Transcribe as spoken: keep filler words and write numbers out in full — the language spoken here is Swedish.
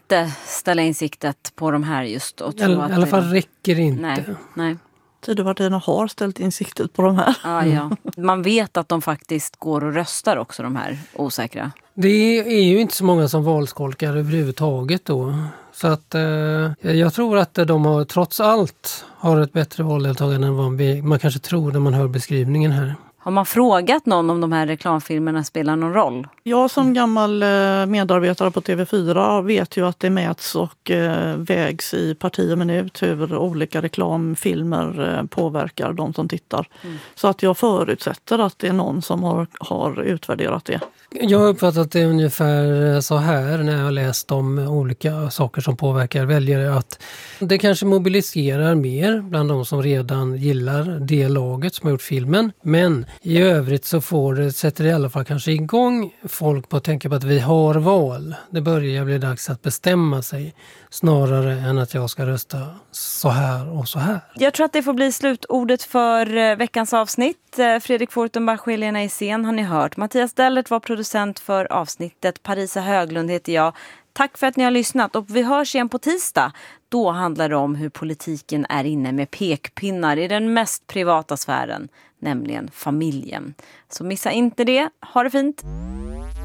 inte ställa in siktet på de här just. Och tro I att alla fall det, räcker inte. Nej, nej. Tidöpartierna har ställt in siktet på de här. Ja, ja. Man vet att de faktiskt går och röstar också, de här osäkra. Det är ju inte så många som valskolkar överhuvudtaget då. Så att eh, jag tror att de har trots allt har ett bättre valdeltagande än vad man kanske tror när man hör beskrivningen här. Har man frågat någon om de här reklamfilmerna spelar någon roll? Jag som gammal medarbetare på T V fyra vet ju att det mäts och vägs i parti och minut hur olika reklamfilmer påverkar de som tittar. Mm. Så att jag förutsätter att det är någon som har, har utvärderat det. Jag har uppfattat det ungefär så här när jag har läst om olika saker som påverkar väljare, att det kanske mobiliserar mer bland de som redan gillar det laget som har gjort filmen. Men i övrigt så får det, sätter det i alla fall kanske igång folk på att tänka på att vi har val. Det börjar bli dags att bestämma sig snarare än att jag ska rösta så här och så här. Jag tror att det får bli slutordet för veckans avsnitt. Fredrik Fortenbach och Helena Isén har ni hört. Mattias Dellert var producent för avsnittet. Parisa Höglund heter jag. Tack för att ni har lyssnat, och vi hörs igen på tisdag. Då handlar det om hur politiken är inne med pekpinnar i den mest privata sfären, nämligen familjen. Så missa inte det. Ha det fint!